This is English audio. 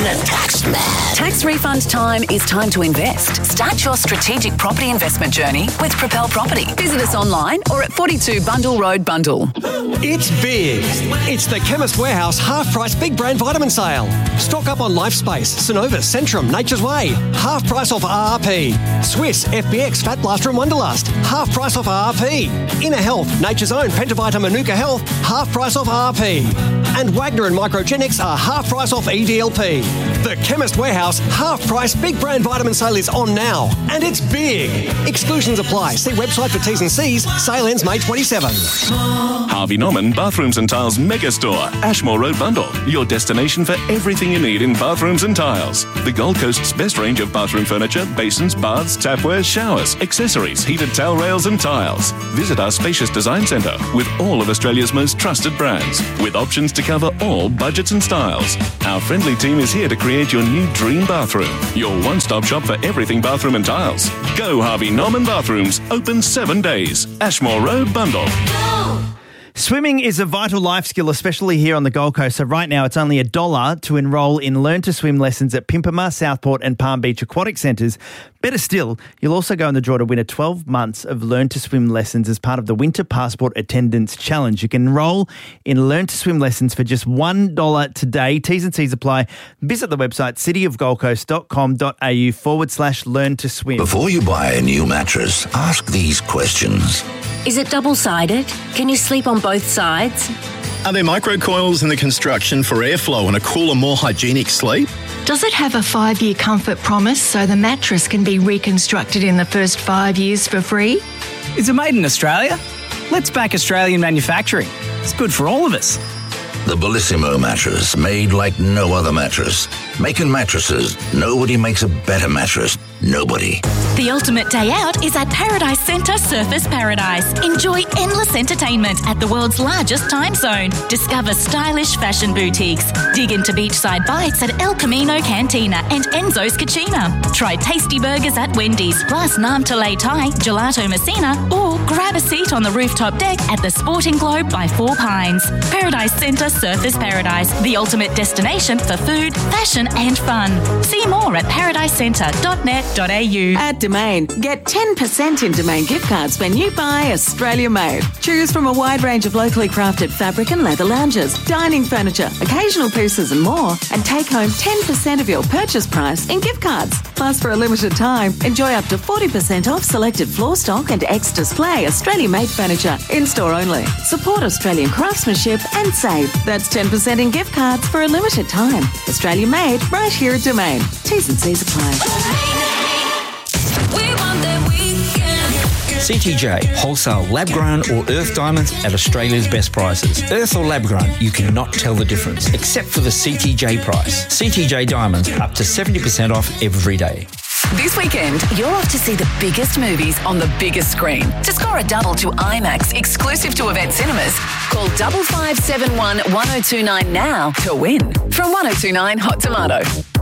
internet tax man. Tax refund time is time to invest. Start your strategic property investment journey with Propel Property. Visit us online or at 42 Bundle Road, Bundle. It's big. It's the Chemist Warehouse half-price big brand vitamin sale. Stock up on LifeSpace, Synovus, Centrum, Nature's Way. Half price off RRP. Swiss, FBX, Fat Blaster and Wonderlust. Half price off RRP. Inner Health, Nature's Own, Pentavita Manuka Health. Half price off RRP. And Wagner and Microgenics are half price off EDLP. The Chemist Warehouse half-price big brand vitamin sale is on now. And it's big. Exclusions apply. See website for T's and C's. Sale ends May 27. Harvey Norman Bathrooms and Tiles Megastore, Ashmore Road, Bundle. Your destination for everything you need in bathrooms and tiles. The Gold Coast's best range of bathroom furniture, basins, baths, tapware, showers, accessories, heated towel rails and tiles. Visit our spacious design centre with all of Australia's most trusted brands, with options to cover all budgets and styles. Our friendly team is here to create your new dream bathroom. Your one-stop shop for everything bathroom and tiles. Go Harvey Norman Bathrooms, open 7 days. Ashmore Road, Bundle. Swimming is a vital life skill, especially here on the Gold Coast. So right now it's only $1 to enrol in Learn to Swim lessons at Pimpama, Southport and Palm Beach Aquatic Centres. Better still, you'll also go in the draw to win a 12 months of Learn to Swim lessons as part of the Winter Passport Attendance Challenge. You can enrol in Learn to Swim lessons for just $1 today. T's and C's apply. Visit the website cityofgoldcoast.com.au/learn to swim. Before you buy a new mattress, ask these questions. Is it double-sided? Can you sleep on both sides? Are there microcoils in the construction for airflow and a cooler, more hygienic sleep? Does it have a 5-year comfort promise so the mattress can be reconstructed in the first 5 years for free? Is it made in Australia? Let's back Australian manufacturing. It's good for all of us. The Bellissimo mattress, made like no other mattress. Making mattresses, nobody makes a better mattress. Nobody. The ultimate day out is at Paradise Centre Surfers Paradise. Enjoy endless entertainment at the world's largest time zone. Discover stylish fashion boutiques. Dig into beachside bites at El Camino Cantina and Enzo's Cucina. Try tasty burgers at Wendy's, plus Nam Talay Thai, Gelato Messina, or grab a seat on the rooftop deck at the Sporting Globe by Four Pines. Paradise Centre Surfers Paradise, the ultimate destination for food, fashion and fun. See more at paradisecentre.net.au. At Domain, get 10% in Domain gift cards when you buy Australia Made. Choose from a wide range of locally crafted fabric and leather lounges, dining furniture, occasional pieces and more, and take home 10% of your purchase price in gift cards. Plus, for a limited time, enjoy up to 40% off selected floor stock and ex-display Australia Made furniture, in-store only. Support Australian craftsmanship and save. That's 10% in gift cards for a limited time. Australia Made, right here at Domain. T's and C's apply. CTJ, wholesale lab-grown or earth diamonds at Australia's best prices. Earth or lab-grown, you cannot tell the difference, except for the CTJ price. CTJ diamonds, up to 70% off every day. This weekend, you're off to see the biggest movies on the biggest screen. To score a double to IMAX, exclusive to Event Cinemas, call 5571 1029 now to win from 1029 Hot Tomato.